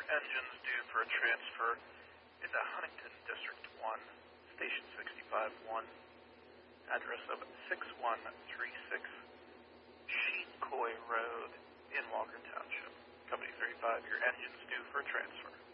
engines due for a transfer into Huntington District 1, Station 65-1, address of 6136 Sheencoy Road in Walker Township. Company 35, your engine's due for a transfer.